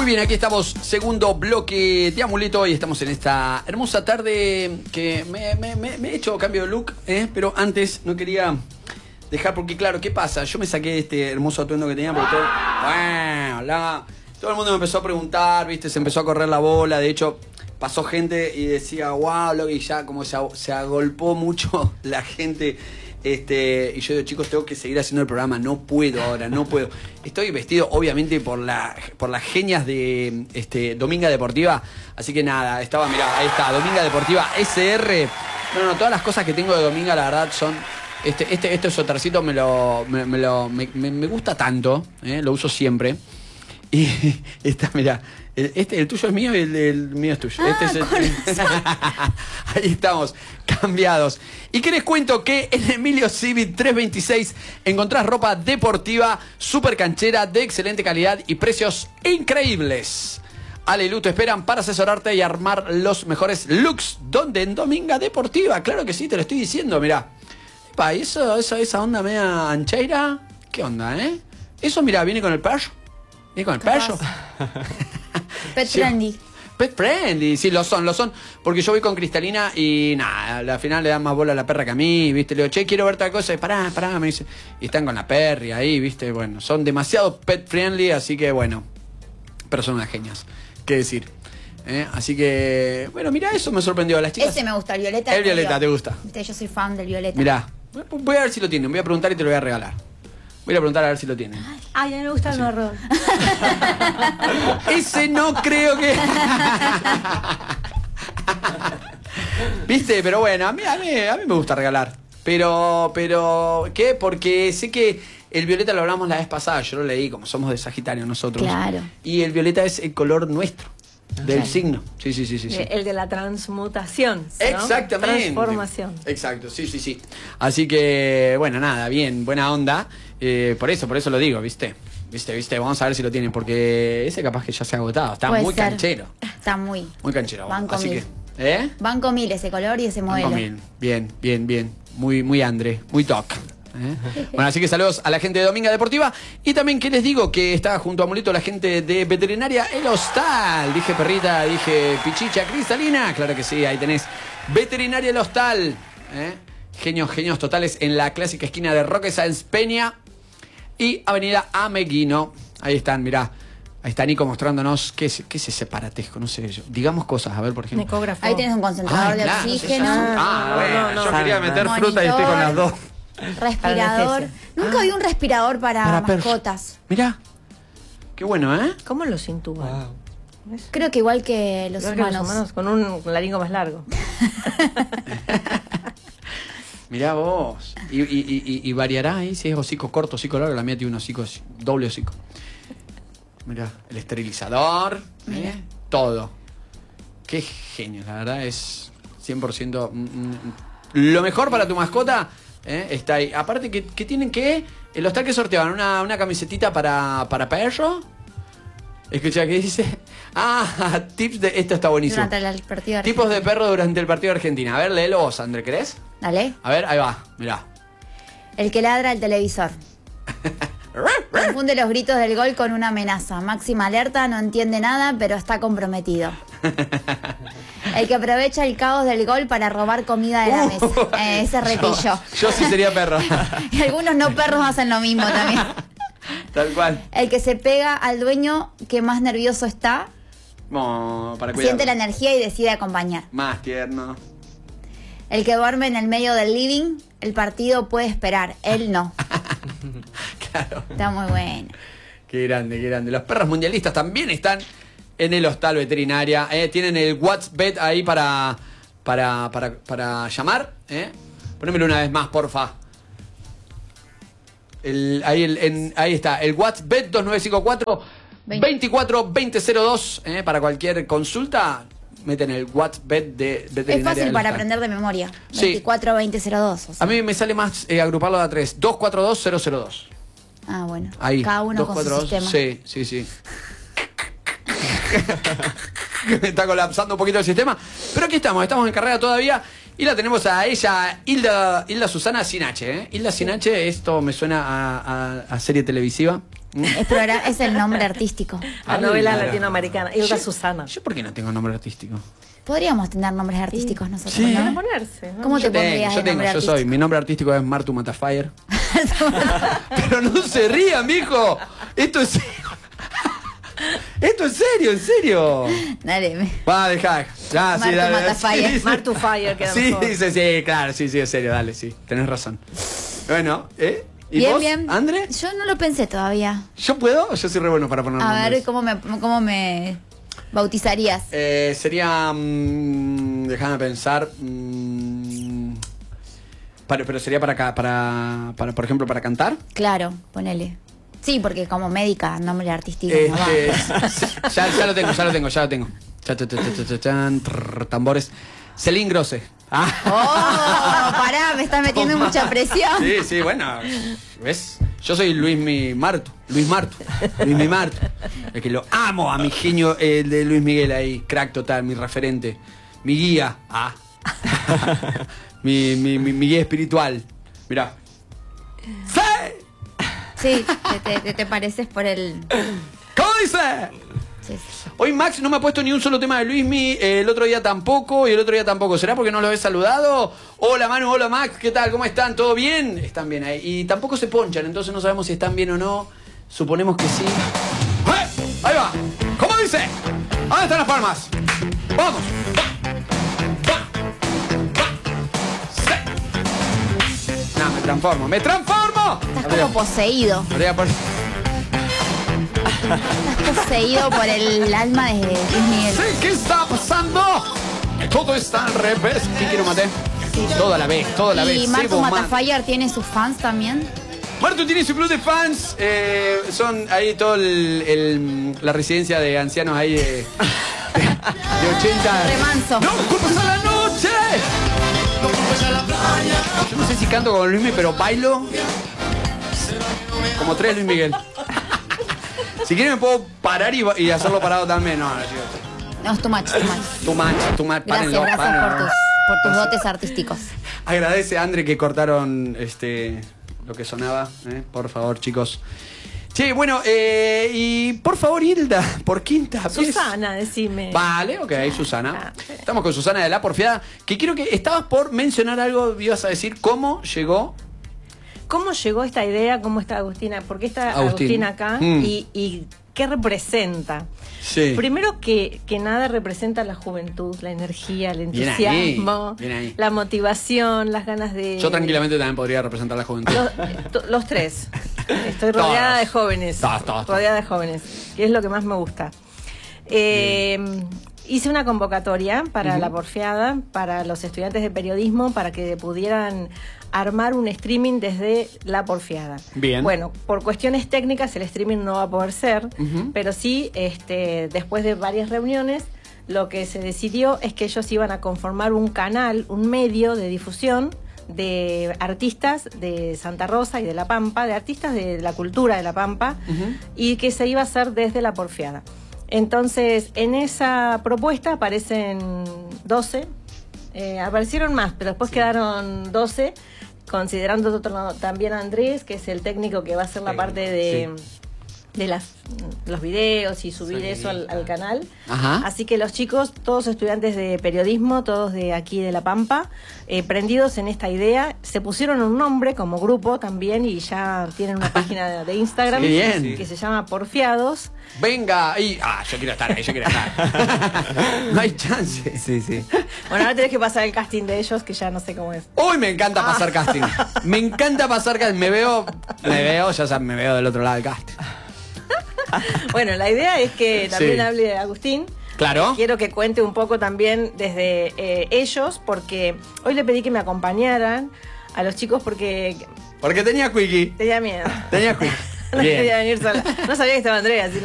Muy bien, aquí estamos, segundo bloque de Amuleto y estamos en esta hermosa tarde que me he hecho cambio de look, pero antes no quería dejar, porque claro, ¿qué pasa? Yo me saqué este hermoso atuendo que tenía porque todo el mundo me empezó a preguntar, ¿viste? Se empezó a correr la bola, de hecho pasó gente y decía, wow, y ya como se agolpó mucho la gente. Y yo digo, chicos, tengo que seguir haciendo el programa, no puedo ahora, no puedo. Estoy vestido, obviamente, por las genias de Dominga Deportiva. Así que nada, mirá, ahí está, Dominga Deportiva SR. No, todas las cosas que tengo de Dominga, la verdad, son... Este sotarcito me gusta tanto, lo uso siempre. Y está, mirá, el tuyo es mío y el mío es tuyo. Ahí estamos, cambiados. ¿Y qué les cuento? Que en Emilio Civit 326 encontrás ropa deportiva, súper canchera, de excelente calidad y precios increíbles. Ale y Lu te esperan para asesorarte y armar los mejores looks. ¿Dónde? En Dominga Deportiva. Claro que sí, te lo estoy diciendo, mirá. Epa, ¿y esa onda media ancheira? ¿Qué onda, Eso, mirá, viene con el perro. ¿Viene con el perro? Pet friendly. Pet friendly, sí, lo son. Porque yo voy con Cristalina y nada, al final le dan más bola a la perra que a mí, ¿viste? Le digo, che, quiero ver tal cosa. Y pará, me dice. Y están con la perri ahí, ¿viste? Bueno, son demasiado pet friendly, así que bueno. Pero son unas genias. ¿Qué decir? Así que, bueno, mira, eso me sorprendió. Las chicas. Ese me gusta, el violeta. El violeta, ¿te gusta? Viste, yo soy fan del violeta. Mirá, voy a ver si lo tienen. Voy a preguntar y te lo voy a regalar. Voy a preguntar a ver si lo tienen. Ay, a mí me gusta el marrón. Ese no creo que... ¿Viste? Pero bueno, a mí me gusta regalar. Pero, ¿qué? Porque sé que el violeta lo hablamos la vez pasada. Yo lo leí, como somos de Sagitario nosotros. Claro. Y el violeta es el color nuestro. Del signo. Sí. El de la transmutación, ¿no? Exactamente. Transformación. Exacto, sí. Así que, bueno, nada, bien, buena onda. Por eso lo digo, ¿viste? Vamos a ver si lo tienen, porque ese capaz que ya se ha agotado. Está muy canchero. Está muy canchero. Banco así mil. que, Banco 1000 ese color y ese modelo. Banco 1000. Bien. Muy Andre, muy toc. Bueno, así que saludos a la gente de Dominga Deportiva. Y también que les digo que está junto a Amuleto la gente de Veterinaria El Hostal. Dije perrita, dije pichicha cristalina. Claro que sí, ahí tenés Veterinaria El Hostal. Genios totales en la clásica esquina de Roque Sáenz Peña y Avenida Ameguino. Ahí están, mirá. Ahí está Nico mostrándonos qué es ese paratesco, no sé yo. Digamos cosas, a ver, por ejemplo. Ecógrafo. Ahí tenés un concentrador de oxígeno. Bueno, yo quería meter fruta y estoy con las dos. Respirador. Nunca vi un respirador para mascotas. Mirá. Qué bueno, ¿Cómo los intuban? Wow. Creo que igual que los humanos. Con un laringo más largo. Mirá vos. Y variará ahí si es hocico corto, hocico largo. La mía tiene un hocico, doble hocico. Mirá, el esterilizador. Todo. Qué genio, la verdad es 100%. Lo mejor para tu mascota está ahí. Aparte que tienen que... El hostal que sorteaban una camisetita para perro. Escucha, ¿qué dice? Tips de... Esto está buenísimo. Durante el partido de Tipos de perro durante el partido de Argentina. A ver, léelo vos, André, ¿querés? Dale. A ver, ahí va, mirá. El que ladra al televisor. Confunde los gritos del gol con una amenaza. Máxima alerta, no entiende nada, pero está comprometido. El que aprovecha el caos del gol para robar comida de la mesa. Ese repillo. Yo sí sería perro. Y algunos no perros hacen lo mismo también. Tal cual. El que se pega al dueño que más nervioso está. Para cuidar. Siente la energía y decide acompañar. Más tierno. El que duerme en el medio del living, el partido puede esperar, él no. Claro. Está muy bueno. Qué grande. Los perros mundialistas también están en el Hostal Veterinaria. Tienen el WhatsApp ahí para llamar. Ponémelo una vez más, porfa. Ahí está, el WhatsApp 2954 24 2002. Para cualquier consulta, meten el WhatsApp de Veterinaria. Es fácil para aprender de memoria. 24 2002. O sea. A mí me sale más agruparlo de a 3. 242 002. Bueno. Ahí. Cada uno con su sistema. Sí. Me está colapsando un poquito el sistema. Pero aquí estamos en carrera todavía. Y la tenemos a ella, Hilda Susana Sinache. Hilda Sinache, esto me suena a serie televisiva. Es el nombre artístico. La Ah, novela claro. latinoamericana. Hilda Susana. ¿Yo por qué no tengo nombre artístico? Podríamos tener nombres artísticos nosotros, Sí. ¿no? Para ponerse, ¿no? ¿Cómo te Yo tengo, pondrías yo de tengo, nombre yo soy. artístico? Mi nombre artístico es Martu Matafire. Pero no se ría, mijo. Esto es Esto es serio, en serio. Dale, Va, dejá. Ya, sí, Martu dale. Matafire. Sí, sí. Martu Fire queda Sí, mejor. sí, claro, sí, es serio, dale, sí. Tenés razón. Bueno, ¿Y bien, vos, bien. André? Yo no lo pensé todavía. ¿Yo puedo? Yo soy re bueno para poner A ver, nombres. ¿cómo me bautizarías? Sería. Déjame pensar. Pero sería para acá, para, por ejemplo, para cantar. Claro, ponele. Sí, porque como médica, nombre artístico no va. Ya lo tengo. Chan, tambores. Celine Grosse. Ah. ¡Oh! Pará, me está metiendo mucha presión. Sí, bueno. ¿Ves? Yo soy Luis Marto. El que lo amo a mi genio, el de Luis Miguel ahí. Crack total, mi referente. Mi guía. Mi guía espiritual. Mirá. ¡Sí! Sí, te pareces por el... ¿Cómo dice? Sí, sí. Hoy Max no me ha puesto ni un solo tema de Luismi, el otro día tampoco y el otro día tampoco. ¿Será porque no los he saludado? Hola Manu, hola Max, ¿qué tal? ¿Cómo están? ¿Todo bien? Están bien ahí. Y tampoco se ponchan, entonces no sabemos si están bien o no. Suponemos que sí. ¡Eh! Ahí va. ¿Cómo dice? ¿Dónde están las palmas? Vamos. Sí. No, me transformo. Estás como poseído. Habría por- Estás poseído por el alma de Luis Miguel. Sí, ¿qué está pasando? Todo está al revés. ¿Quién quiero matar? Toda la vez. ¿Y Martu Sebo, Matafire tiene sus fans también? Martu tiene su club de fans. Son ahí todo la residencia de ancianos ahí de 80. Remanso. ¡No culpes a la noche! Yo no sé si canto con Luis, pero bailo como tres Luis Miguel. Si quieren me puedo parar y hacerlo parado también. No, chicos. No, es too much. Too much. Gracias, Párenlo, gracias párenlo. por tus dotes artísticos. Agradece a André que cortaron lo que sonaba, por favor, chicos. Che, bueno, y por favor, Hilda, por quinta vez. Susana, decime. Vale, ok, Susana. Estamos con Susana de La Porfiada, que quiero que estabas por mencionar algo, ibas a decir cómo llegó. ¿Cómo llegó esta idea? ¿Cómo está Agustina? ¿Por qué está Agustín. Agustina acá? Mm. ¿Y qué representa? Sí. Primero que nada representa la juventud, la energía, el Bien ahí, entusiasmo, bien ahí. la motivación, las ganas de... Yo tranquilamente también podría representar la juventud. Los tres. Estoy rodeada Todos. de jóvenes. Todos. Rodeada de jóvenes, que es lo que más me gusta. Hice una convocatoria para la Porfiada, para los estudiantes de periodismo, para que pudieran armar un streaming desde La Porfiada. Bien. Bueno, por cuestiones técnicas el streaming no va a poder ser, pero sí, después de varias reuniones, lo que se decidió es que ellos iban a conformar un canal, un medio de difusión de artistas de Santa Rosa y de La Pampa, de artistas de la cultura de La Pampa, y que se iba a hacer desde La Porfiada. Entonces, en esa propuesta aparecen 12, aparecieron más, pero después quedaron 12, considerando también a Andrés, que es el técnico que va a hacer la parte de los videos y subir eso al canal. Ajá. Así que los chicos, todos estudiantes de periodismo, todos de aquí de La Pampa, prendidos en esta idea, se pusieron un nombre como grupo también y ya tienen una página de Instagram Qué bien. que se llama Porfiados. Venga, yo quiero estar ahí, No hay chance. Sí. Bueno, ahora tenés que pasar el casting de ellos, que ya no sé cómo es. Hoy me encanta pasar casting. Me encanta pasar casting. Me veo, ya sabes, me veo del otro lado del casting. Bueno, la idea es que también Sí. hable Agustín. Claro. Quiero que cuente un poco también desde ellos, porque hoy le pedí que me acompañaran a los chicos porque Porque tenía quickie. tenía miedo. Tenía quickie. No Bien. quería venir sola. No sabía que estaba Andrea, así